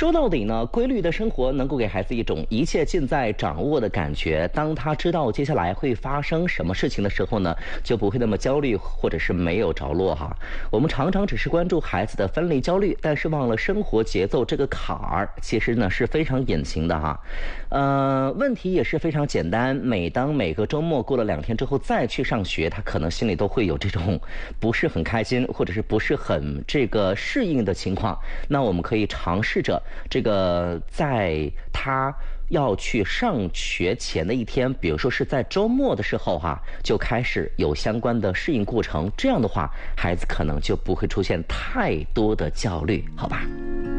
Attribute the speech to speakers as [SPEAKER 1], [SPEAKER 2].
[SPEAKER 1] 说到底呢，规律的生活能够给孩子一种一切尽在掌握的感觉。当他知道接下来会发生什么事情的时候呢，就不会那么焦虑或者是没有着落哈。我们常常只是关注孩子的分离焦虑，但是忘了生活节奏这个坎儿，其实呢是非常隐形的哈。问题也是非常简单，每当每个周末过了2天之后再去上学，他可能心里都会有这种不是很开心或者是不是很适应的情况。那我们可以尝试着在他要去上学前的一天，比如说是在周末的时候就开始有相关的适应过程，这样的话孩子可能就不会出现太多的焦虑，好吧？